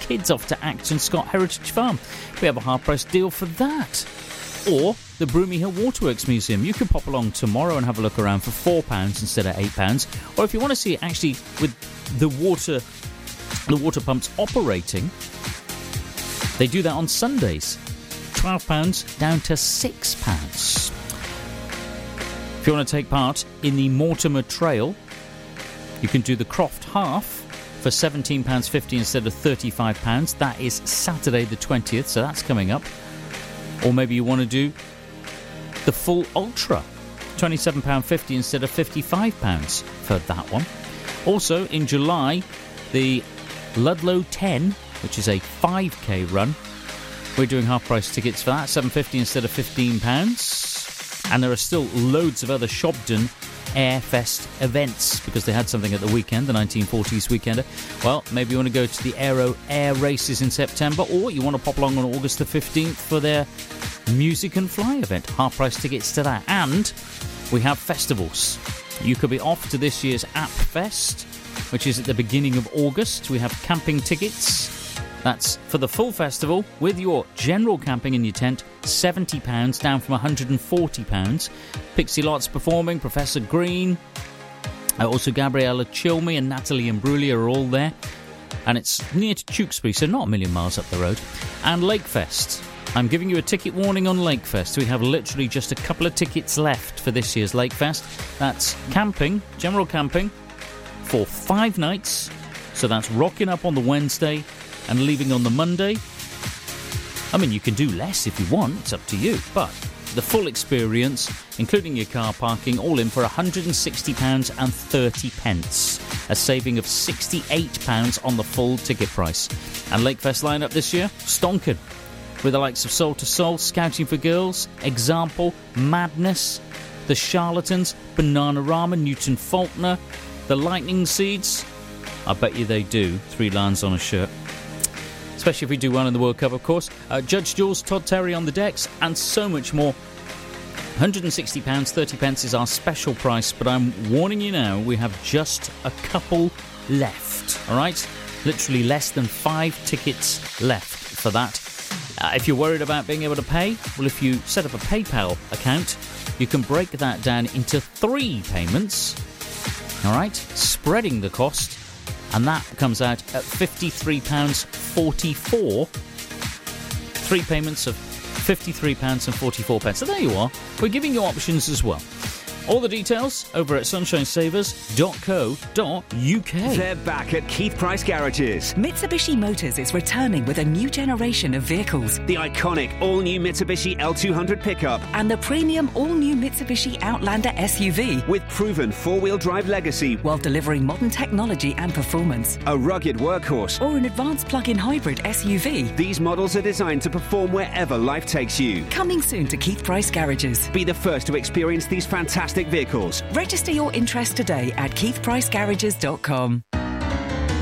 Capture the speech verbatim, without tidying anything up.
kids off to Acton Scott Heritage Farm. We have a half-price deal for that. Or the Broomy Hill Waterworks Museum. You can pop along tomorrow and have a look around for four pounds instead of eight pounds. Or if you want to see it actually with the water, the water pumps operating, they do that on Sundays. twelve pounds down to six pounds. If you want to take part in the Mortimer Trail, you can do the Croft Half for seventeen pounds fifty instead of thirty-five pounds. That is Saturday the twentieth, so that's coming up. Or maybe you want to do the full Ultra, twenty-seven pounds fifty instead of fifty-five pounds for that one. Also, in July, the Ludlow ten, which is a five K run, we're doing half-price tickets for that, seven pounds fifty instead of fifteen pounds. And there are still loads of other Shobden Airfest events, because they had something at the weekend, the nineteen forties Weekender. Well, maybe you want to go to the Aero Air races in September, or you want to pop along on August the fifteenth for their Music and Fly event. Half-price tickets to that. And we have festivals. You could be off to this year's App Fest, which is at the beginning of August. We have camping tickets. That's for the full festival with your general camping in your tent, seventy pounds, down from one hundred forty pounds. Pixie Lot's performing, Professor Green, uh, also Gabriella Chilmy and Natalie Imbruglia are all there. And it's near to Tewkesbury, so not a million miles up the road. And Lakefest. I'm giving you a ticket warning on Lakefest. We have literally just a couple of tickets left for this year's Lakefest. That's camping, general camping, for five nights. So that's rocking up on the Wednesday and leaving on the Monday. I mean, you can do less if you want, it's up to you, but the full experience, including your car parking, all in for one hundred sixty pounds thirty, a saving of sixty-eight pounds on the full ticket price. And Lakefest lineup this year, stonking, with the likes of Soul to Soul, Scouting for Girls, Example, Madness, The Charlatans, Bananarama, Newton Faulkner, The Lightning Seeds. I bet you they do, three lines on a shirt. Especially if we do one in the World Cup, of course. Uh, Judge Jules, Todd Terry on the decks, and so much more. one hundred sixty pounds thirty is our special price, but I'm warning you now, we have just a couple left, all right? Literally less than five tickets left for that. Uh, if you're worried about being able to pay, well, if you set up a PayPal account, you can break that down into three payments, all right? Spreading the cost. And that comes out at fifty-three pounds forty-four. Three payments of fifty-three pounds forty-four. So there you are. We're giving you options as well. All the details over at sunshine savers dot co dot uk. They're back at Keith Price Garages. Mitsubishi Motors is returning with a new generation of vehicles. The iconic all-new Mitsubishi L two hundred pickup. And the premium all-new Mitsubishi Outlander S U V. With proven four-wheel drive legacy. While delivering modern technology and performance. A rugged workhorse. Or an advanced plug-in hybrid S U V. These models are designed to perform wherever life takes you. Coming soon to Keith Price Garages. Be the first to experience these fantastic vehicles. Register your interest today at keith price garages dot com.